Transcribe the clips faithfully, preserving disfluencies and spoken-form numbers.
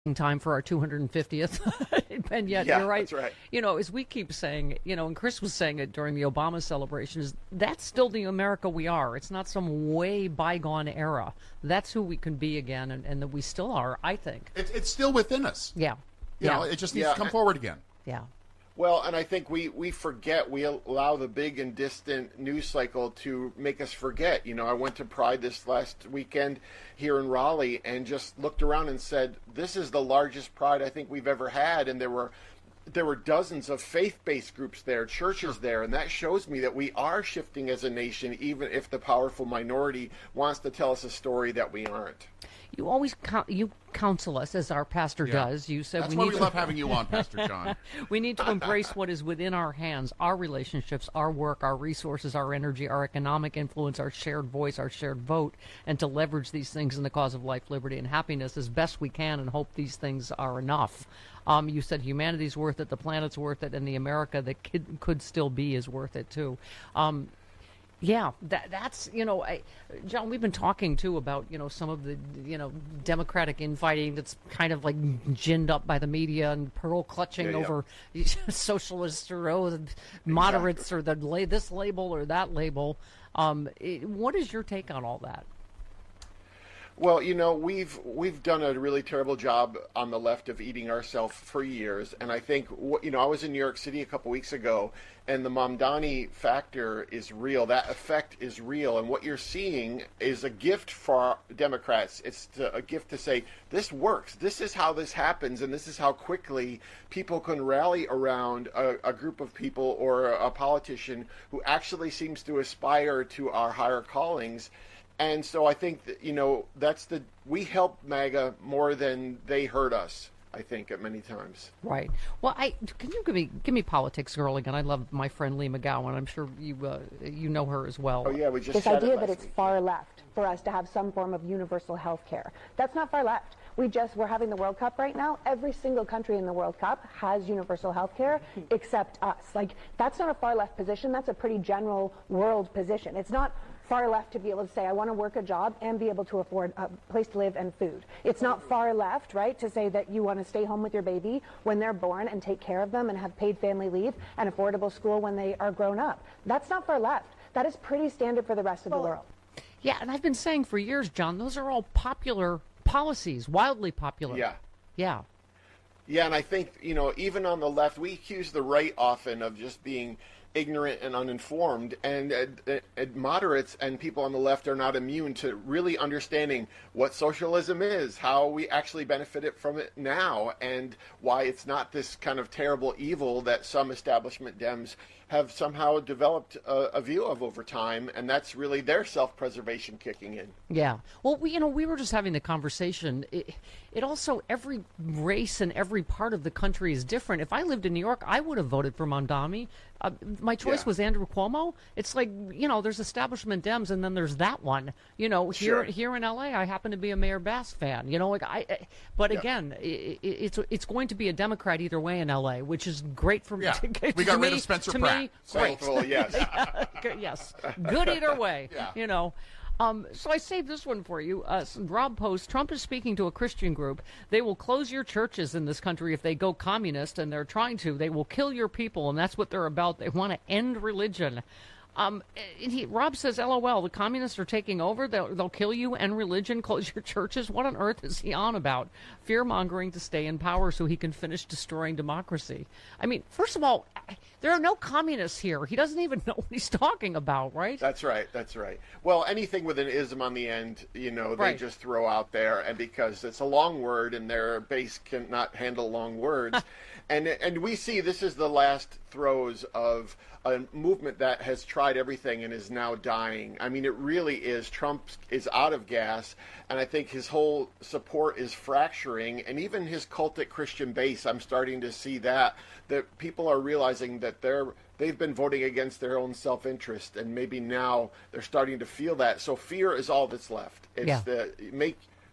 time for our two hundred fiftieth. And yet, yeah, you're right. That's right. You know, as we keep saying, you know, and Chris was saying it during the Obama celebration, is that's still the America we are. It's not some way bygone era. That's who we can be again, and, and that we still are, I think. It, it's still within us. Yeah. You yeah. know, it just needs yeah. to come forward again. Yeah. Well, and I think we, we forget, we allow the big and distant news cycle to make us forget. You know, I went to Pride this last weekend here in Raleigh and just looked around and said, this is the largest Pride I think we've ever had. And there were there were dozens of faith-based groups there, churches there, and that shows me that we are shifting as a nation, even if the powerful minority wants to tell us a story that we aren't. You always co- you counsel us, as our pastor Yeah. does. You said That's we why need we to love having you on, Pastor John. we need to embrace what is within our hands, our relationships, our work, our resources, our energy, our economic influence, our shared voice, our shared vote, and to leverage these things in the cause of life, liberty, and happiness as best we can, and hope these things are enough. Um, you said humanity's worth it, the planet's worth it, and the America that could, could still be is worth it, too. Um, Yeah, that, that's, you know, I, John, we've been talking, too, about, you know, some of the, you know, Democratic infighting that's kind of like ginned up by the media and pearl clutching Yeah, yeah. over socialists or oh, moderates or the la- this label or that label. Um, it, what is your take on all that? Well, you know, we've we've done a really terrible job on the left of eating ourselves for years, and I think, you know, I was in New York City a couple weeks ago, and the Mamdani factor is real. That effect is real, and what you're seeing is a gift for Democrats. It's to, a gift to say, this works. This is how this happens, and this is how quickly people can rally around a, a group of people or a politician who actually seems to aspire to our higher callings. And so I think that, you know, that's the, we help MAGA more than they hurt us, I think, at many times. Right. Well, I can you give me give me politics, girl, again? I love my friend Lee McGowan. I'm sure you uh, you know her as well. Oh yeah, we just this said idea it that last it's week. far left for us to have some form of universal health care. That's not far left. We just, we're having the World Cup right now. Every single country in the World Cup has universal health care except us. Like, that's not a far left position. That's a pretty general world position. It's not far left to be able to say, I want to work a job and be able to afford a place to live and food. It's not far left, right, to say that you want to stay home with your baby when they're born and take care of them and have paid family leave and affordable school when they are grown up. That's not far left. That is pretty standard for the rest of the world. Yeah, and I've been saying for years, John, those are all popular policies, wildly popular. Yeah. Yeah. Yeah, and I think, you know, even on the left, we accuse the right often of just being ignorant and uninformed, and uh, uh, moderates and people on the left are not immune to really understanding what socialism is, how we actually benefited from it now, and why it's not this kind of terrible evil that some establishment Dems have somehow developed a, a view of over time, and that's really their self-preservation kicking in. Yeah. Well, we, you know, we were just having the conversation. It, it also, every race and every part of the country is different. If I lived in New York, I would have voted for Mamdani. Uh, my choice Yeah. was Andrew Cuomo. It's like, you know, there's establishment Dems, and then there's that one. You know, here Sure. here in L A, I happen to be a Mayor Bass fan. You know, like I. I- But Yeah. again, i i it's it's going to be a Democrat either way in L A, which is great for Yeah. to, We to got rid me, of Spencer to Pratt. Me, So, great. well, yes. Good- yes, good either way. Yeah. You know. Um, so I saved this one for you. Uh, Rob Post, Trump is speaking to a Christian group. They will close your churches in this country if they go communist, and they're trying to. They will kill your people, and that's what they're about. They want to end religion. Um, and he, Rob says, LOL, the communists are taking over. They'll, they'll kill you, end religion, close your churches. What on earth is he on about? Fear-mongering to stay in power so he can finish destroying democracy. I mean, first of all, there are no communists here. He doesn't even know what he's talking about, right? That's right. That's right. Well, anything with an ism on the end, you know, they Right. just throw out there, and because it's a long word and their base cannot handle long words, and and we see this is the last throes of a movement that has tried everything and is now dying. I mean, it really is. Trump is out of gas, and I think his whole support is fracturing, and even his cultic Christian base, I'm starting to see that, that people are realizing that they're, they've been voting against their own self-interest, and maybe now they're starting to feel that. So fear is all that's left. It's Yeah. the make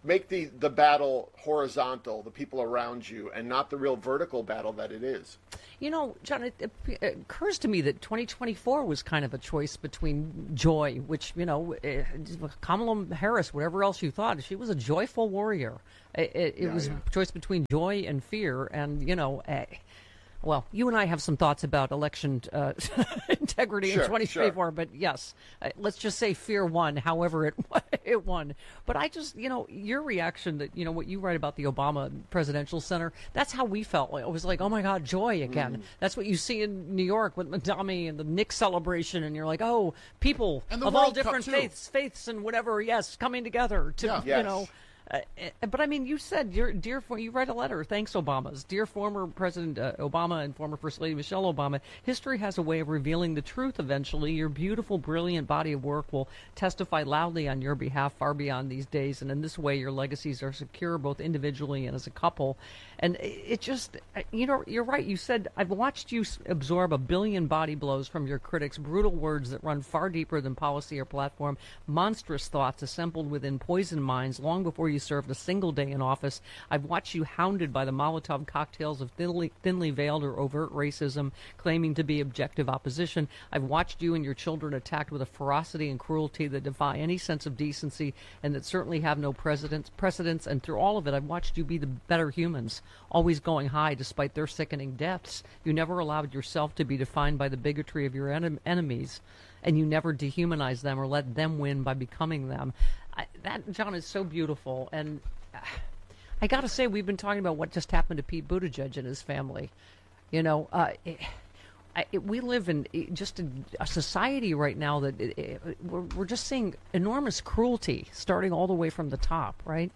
make the, the battle horizontal, the people around you, and not the real vertical battle that it is. You know, John, it, it, it occurs to me that twenty twenty-four was kind of a choice between joy, which, you know, eh, Kamala Harris, whatever else you thought, she was a joyful warrior. It, it, it Yeah, was yeah. a choice between joy and fear. And, you know, eh, well, you and I have some thoughts about election uh, integrity Sure, in twenty twenty-four, sure. but yes, uh, let's just say fear won, however it it won. But I just, you know, your reaction that, you know, what you write about the Obama Presidential Center, that's how we felt. It was like, oh my God, joy again. Mm. That's what you see in New York with Madami and the Knicks celebration, and you're like, oh, people And the of all World Cup, different too. faiths, faiths and whatever, yes, coming together to, Yeah. you Yes. know. Uh, uh, but I mean, you said, dear, dear, you write a letter. Thanks, Obama's dear former President uh, Obama and former First Lady Michelle Obama. History has a way of revealing the truth. Eventually, your beautiful, brilliant body of work will testify loudly on your behalf, far beyond these days. And in this way, your legacies are secure, both individually and as a couple. And it just, you know, you're right. You said, I've watched you absorb a billion body blows from your critics, brutal words that run far deeper than policy or platform, monstrous thoughts assembled within poisoned minds long before you served a single day in office. I've watched you hounded by the Molotov cocktails of thinly, thinly veiled or overt racism, claiming to be objective opposition. I've watched you and your children attacked with a ferocity and cruelty that defy any sense of decency and that certainly have no precedence. precedence. And through all of it, I've watched you be the better humans, always going high despite their sickening deaths. You never allowed yourself to be defined by the bigotry of your en- enemies, and you never dehumanized them or let them win by becoming them. I, that, John, is so beautiful. And uh, I got to say, we've been talking about what just happened to Pete Buttigieg and his family. You know, uh, it, I, it, we live in just a, a society right now that it, it, we're, we're just seeing enormous cruelty starting all the way from the top, right?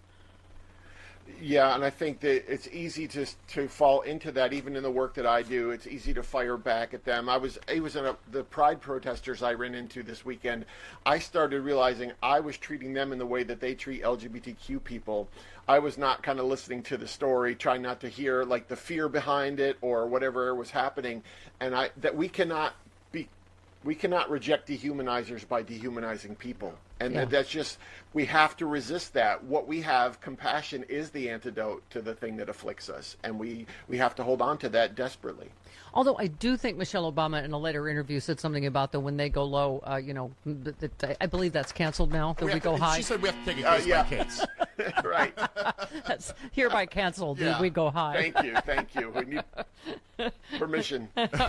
Yeah, and I think that it's easy to to fall into that. Even in the work that I do, it's easy to fire back at them. I was it was in a, the Pride protesters I ran into this weekend. I started realizing I was treating them in the way that they treat L G B T Q people. I was not kind of listening to the story, trying not to hear like the fear behind it or whatever was happening, and I that we cannot be we cannot reject dehumanizers by dehumanizing people. And Yeah. that's just, we have to resist that. What we have, compassion, is the antidote to the thing that afflicts us. And we, we have to hold on to that desperately. Although I do think Michelle Obama in a later interview said something about the when they go low, uh, you know, that, that, I believe that's canceled now, that we, have go to- high. She said we have to take it Uh, case yeah. by case. Right. That's hereby canceled, that Yeah. we go high. Thank you. Thank you. We need permission.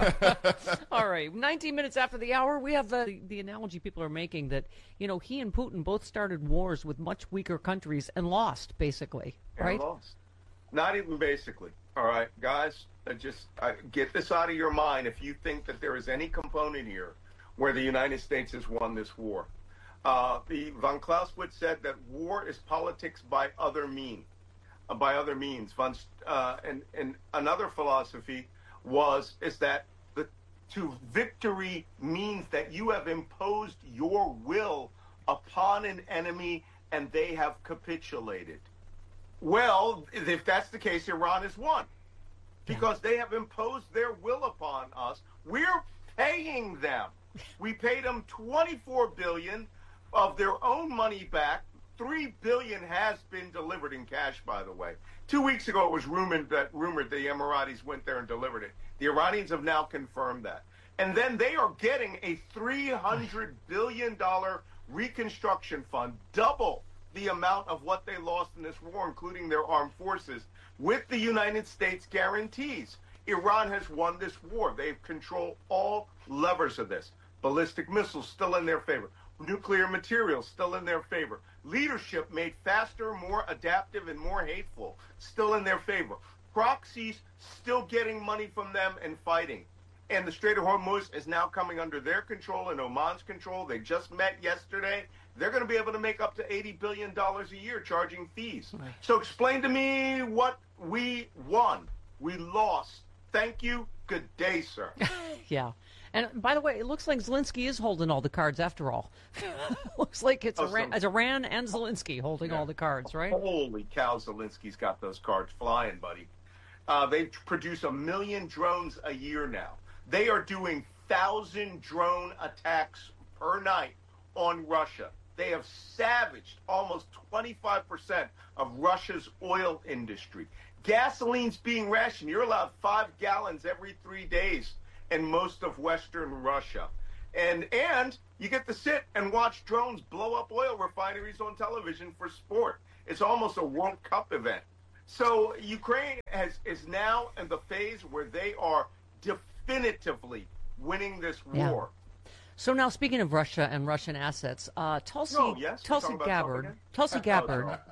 All right, nineteen minutes after the hour, we have the, the analogy people are making that, you know, he and Putin both started wars with much weaker countries and lost, basically, And right? lost. Not even basically. All right, guys, uh, just uh, get this out of your mind if you think that there is any component here where the United States has won this war. Uh, the von Clausewitz said that war is politics by other means. Uh, by other means, von, uh, and and another philosophy was is that the to victory means that you have imposed your will upon an enemy and they have capitulated. Well, if that's the case, Iran has won because they have imposed their will upon us. We're paying them. We paid them twenty-four billion dollars of their own money back. Three billion dollars has been delivered in cash, by the way. Two weeks ago, it was rumored that rumored the Emiratis went there and delivered it. The Iranians have now confirmed that. And then they are getting a three hundred billion dollars reconstruction fund, double the amount of what they lost in this war, including their armed forces, with the United States guarantees. Iran has won this war. They control all levers of this. Ballistic missiles still in their favor. Nuclear materials still in their favor. Leadership made faster, more adaptive, and more hateful still in their favor. Proxies still getting money from them and fighting. And the Strait of Hormuz is now coming under their control and Oman's control. They just met yesterday. They're going to be able to make up to eighty billion dollars a year charging fees. Right. So explain to me what we won. We lost. Thank you. Good day, sir. Yeah. And by the way, it looks like Zelensky is holding all the cards after all. Looks like it's, Oh, Iran, some- it's Iran and Zelensky holding Yeah. all the cards, right? Holy cow, Zelensky's got those cards flying, buddy. Uh, they produce a million drones a year now. They are doing thousand drone attacks per night on Russia. they have savaged almost twenty-five percent of Russia's oil industry. Gasoline's being rationed. You're allowed five gallons every three days in most of Western Russia. And and you get to sit and watch drones blow up oil refineries on television for sport. It's almost a World Cup event. So Ukraine has is now in the phase where they are definitively winning this Yeah. war. So now, speaking of Russia and Russian assets, uh, Tulsi, No, yes, we're Tulsi talking about Trump Gabbard, again? Tulsi Oh, Gabbard. Trump.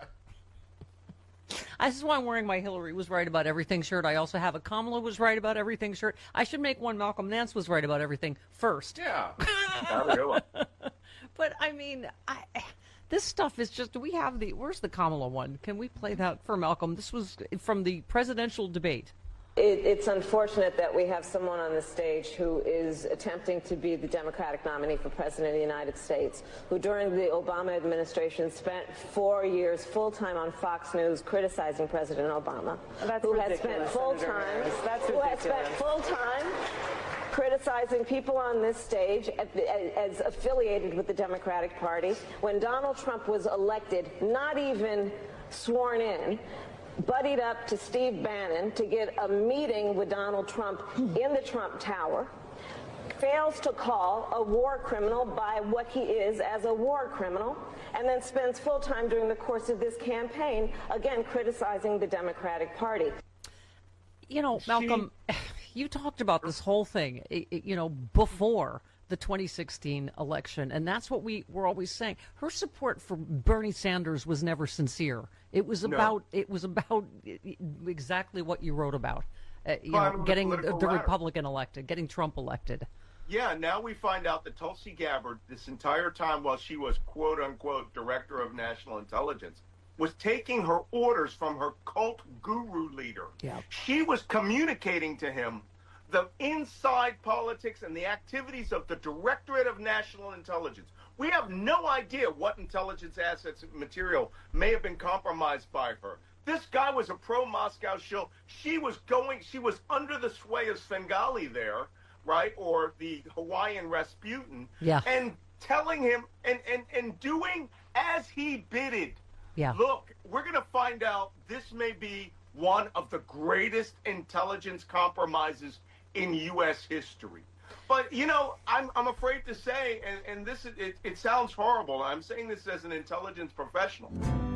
This is why I'm wearing my Hillary was right about everything shirt. I also have a Kamala was right about everything shirt. I should make one Malcolm Nance was right about everything first. Yeah. Have a good one. But I mean, I, this stuff is just. Do we have the? Where's the Kamala one? Can we play that for Malcolm? This was from the presidential debate. It, it's unfortunate that we have someone on the stage who is attempting to be the Democratic nominee for President of the United States, who during the Obama administration spent four years full-time on Fox News criticizing President Obama, That's who has ridiculous, spent full-time, Senator Harris. That's who has spent ridiculous. full-time criticizing people on this stage at the, as affiliated with the Democratic Party. When Donald Trump was elected, not even sworn in, buddied up to Steve Bannon to get a meeting with Donald Trump in the Trump Tower, fails to call a war criminal by what he is as a war criminal, and then spends full time during the course of this campaign, again, criticizing the Democratic Party. You know, Malcolm, you talked about this whole thing, i- i- you know, before the twenty sixteen election, and that's what we were always saying. Her support for Bernie Sanders was never sincere. It was No. about it was about i- i- exactly what you wrote about, uh, you Climb know, the getting the, political the ladder. Republican elected, getting Trump elected. Yeah, now we find out that Tulsi Gabbard, this entire time while she was quote unquote director of national intelligence, was taking her orders from her cult guru leader. Yeah. She was communicating to him the inside politics and the activities of the Directorate of National Intelligence. We have no idea what intelligence assets and material may have been compromised by her. This guy was a pro-Moscow shill. She was going, she was under the sway of Svengali there, right? Or the Hawaiian Rasputin. Yeah. And telling him and, and, and doing as he bidded. Yeah. Look, we're going to find out this may be one of the greatest intelligence compromises in U S history. But, you know, I'm, I'm afraid to say, and, and this is, it, it sounds horrible. I'm saying this as an intelligence professional.